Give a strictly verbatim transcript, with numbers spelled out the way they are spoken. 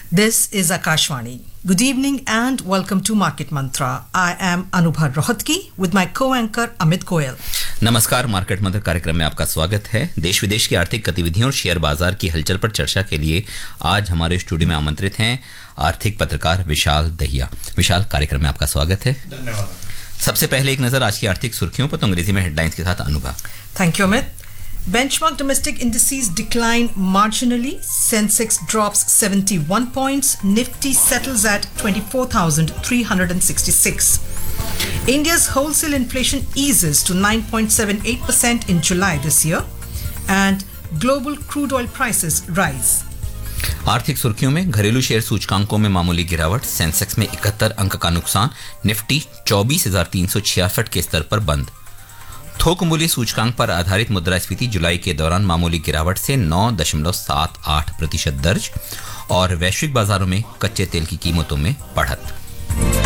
This is Akashvani. Good evening and welcome to Market Mantra. I am Anubha Rohatgi with my co-anchor Amit Goyal. नमस्कार, market मंत्र कार्यक्रम में आपका स्वागत है। देश विदेश की आर्थिक गतिविधियों और शेयर बाजार की हलचल पर चर्चा के लिए आज हमारे स्टूडियो में आमंत्रित हैं आर्थिक पत्रकार विशाल दहिया। विशाल, कार्यक्रम में आपका स्वागत है। धन्यवाद। सबसे पहले एक नजर आज की आर्थिक सुर्खियों पर, तो अंग्रेजी में हेडलाइंस के साथ Anubha. Thank you, Amit. Benchmark domestic indices decline marginally. Sensex drops seventy-one points. Nifty settles at twenty-four thousand three hundred sixty-six. India's wholesale inflation eases to nine point seven eight percent in July this year. And global crude oil prices rise. आर्थिक सुर्खियों में घरेलू share सूचकांकों में मामूली गिरावट, Sensex में इकहत्तर अंक का नुकसान, निफ्टी चौबीस हजार तीन सौ छियासठ के स्तर पर बंद। थोक मूल्य सूचकांक पर आधारित मुद्रास्फीति जुलाई के दौरान मामूली गिरावट से नौ दशमलव सात आठ प्रतिशत दर्ज और वैश्विक बाजारों में कच्चे तेल की कीमतों में बढ़त।